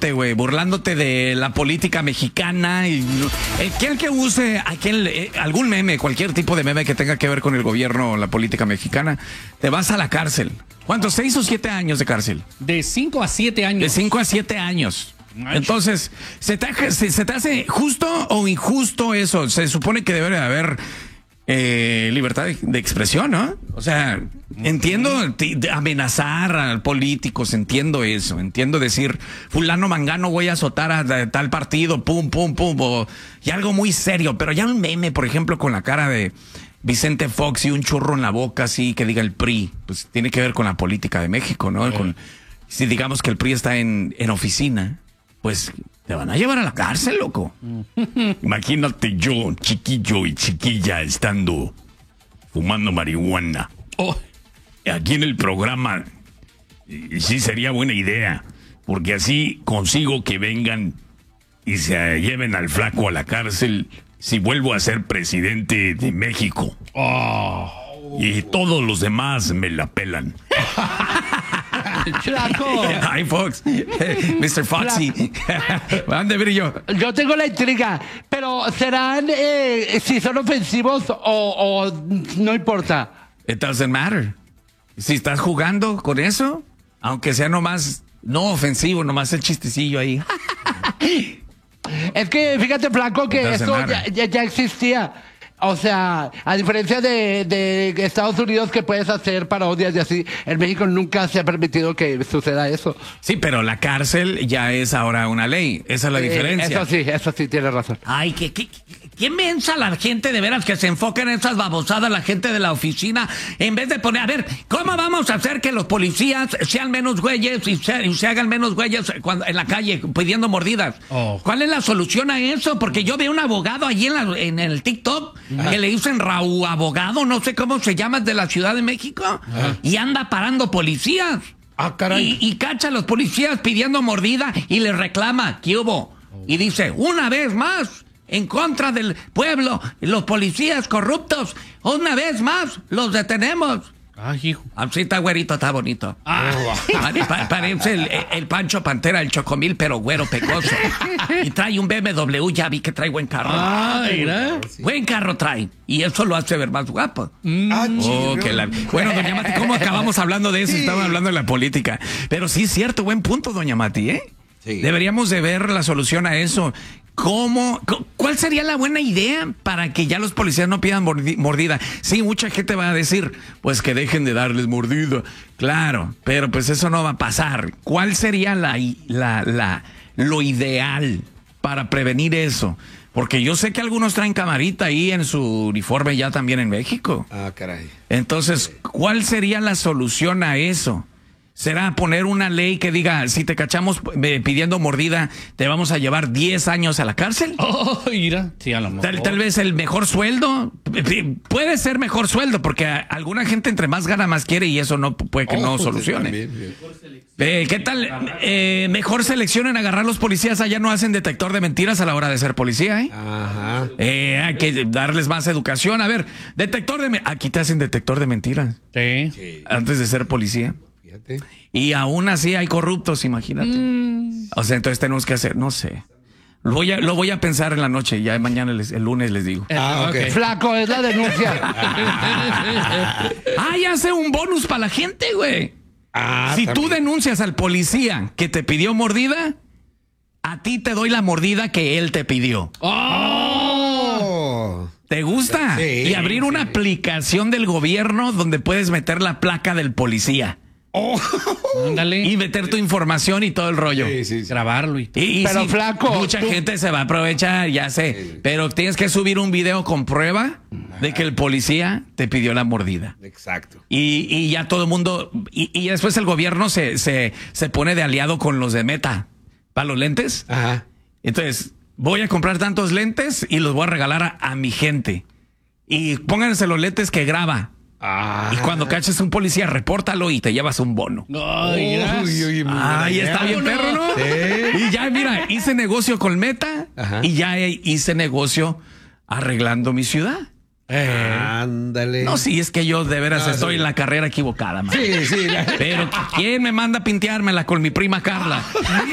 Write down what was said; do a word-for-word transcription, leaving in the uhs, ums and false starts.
burlándote, güey, burlándote de la política mexicana. Y, eh, ¿quién que use aquel, eh, algún meme, cualquier tipo de meme que tenga que ver con el gobierno o la política mexicana, te vas a la cárcel? ¿Cuántos? ¿Seis o siete años de cárcel? De cinco a siete años. De cinco a siete años. Entonces, ¿se te, se, ¿se te hace justo o injusto eso? Se supone que debe de haber eh, libertad de, de expresión, ¿no? O sea, entiendo t- de amenazar a políticos, entiendo eso, entiendo decir, fulano mangano voy a azotar a, a tal partido, pum, pum, pum, o, y algo muy serio, pero ya un meme, por ejemplo, con la cara de Vicente Fox y un churro en la boca así que diga el P R I, pues tiene que ver con la política de México, ¿no? Sí. Con, si digamos que el P R I está en, en oficina, pues te van a llevar a la cárcel, loco. Imagínate yo, chiquillo y chiquilla, estando fumando marihuana. Oh. Aquí en el programa, sí sería buena idea, porque así consigo que vengan y se lleven al flaco a la cárcel si vuelvo a ser presidente de México. Oh. Y todos los demás me la pelan. Flaco. Hi, Fox. mister Foxy. ¿Dónde brillo? Yo tengo la intriga, pero ¿serán eh, si son ofensivos o, o no importa? It doesn't matter. Si estás jugando con eso, aunque sea nomás no ofensivo, nomás el chistecillo ahí. Es que fíjate, Flaco, que esto ya, ya, ya existía. O sea, a diferencia de, de Estados Unidos, que puedes hacer parodias y así, en México nunca se ha permitido que suceda eso. Sí, pero la cárcel ya es ahora una ley. Esa es la eh, diferencia. Eso sí, eso sí, tienes razón. Ay, que, que, ¿qué mensa la gente de veras que se enfoca en esas babosadas, la gente de la oficina, en vez de poner, a ver, ¿cómo vamos a hacer que los policías sean menos güeyes y se, y se hagan menos güeyes cuando, en la calle pidiendo mordidas? Oh. ¿Cuál es la solución a eso? Porque yo veo un abogado allí en, la, en el TikTok que le dicen Raúl Abogado, no sé cómo se llama, de la Ciudad de México, ajá, y anda parando policías. Ah, caray. Y, y cacha a los policías pidiendo mordida y les reclama, ¿qué hubo? Oh. Y dice, una vez más, en contra del pueblo, los policías corruptos, una vez más, los detenemos. Ay, hijo. Así está güerito, está bonito. Ah. Pare, pa, parece el, el Pancho Pantera, el Chocomil, pero güero pecoso. Y trae un B M W, ya vi que trae buen carro. Ah, mira. Buen carro trae. Y eso lo hace ver más guapo. Mm. Ah, oh, que la... Bueno, doña Mati, ¿cómo acabamos hablando de eso? Sí. Estamos hablando de la política. Pero sí es cierto, buen punto, doña Mati, ¿eh? Sí. Deberíamos de ver la solución a eso. ¿Cómo? ¿Cuál sería la buena idea para que ya los policías no pidan mordida? Sí, mucha gente va a decir, pues que dejen de darles mordida. Claro, pero pues eso no va a pasar. ¿Cuál sería la, la, la, lo ideal para prevenir eso? Porque yo sé que algunos traen camarita ahí en su uniforme ya también en México. Ah, caray. Entonces, ¿cuál sería la solución a eso? ¿Será poner una ley que diga, si te cachamos pidiendo mordida, te vamos a llevar diez años a la cárcel? Oh, mira. Sí, a lo mejor. Tal, tal vez el mejor sueldo. Puede ser mejor sueldo, porque alguna gente entre más gana, más quiere, y eso no puede que oh, no solucione. Bien, bien. Eh, ¿Qué tal? Eh, mejor selección en agarrar los policías. Allá no hacen detector de mentiras a la hora de ser policía, ¿eh? Ajá. Eh, hay que darles más educación. A ver, detector de... Aquí te hacen detector de mentiras. Sí. sí. Antes de ser policía. Y aún así hay corruptos, imagínate. Mm. O sea, entonces tenemos que hacer, no sé. Lo voy a, lo voy a pensar en la noche y ya mañana, les, el lunes les digo. Ah, okay. Flaco, es la denuncia. Ah, ya hace un bonus para la gente, güey. Ah, si también. Tú denuncias al policía que te pidió mordida, a ti te doy la mordida que él te pidió. ¡Oh! ¿Te gusta? Sí, y abrir sí. una aplicación del gobierno donde puedes meter la placa del policía. Oh. Y meter tu información y todo el rollo. Sí, sí, sí. Grabarlo y todo. Y, y pero sí, Flaco, mucha tú... gente se va a aprovechar, ya sé. Sí. Pero tienes que subir un video con prueba de que el policía te pidió la mordida. Exacto. Y, y ya todo el mundo. Y, y después el gobierno se, se, se pone de aliado con los de Meta para los lentes. Ajá. Entonces, voy a comprar tantos lentes y los voy a regalar a, a mi gente. Y pónganse los lentes que graba. Ah. Y cuando caches un policía, repórtalo y te llevas un bono. Ay, uy, uy, Ay está bien, perro, ¿no? Sí. Y ya, mira, hice negocio con Meta. Ajá. Y ya hice negocio arreglando mi ciudad. Eh. Ándale. No, sí, es que yo de veras no, estoy sí. en la carrera equivocada, man. Sí, sí. Pero ¿quién me manda a pinteármela con mi prima Carla?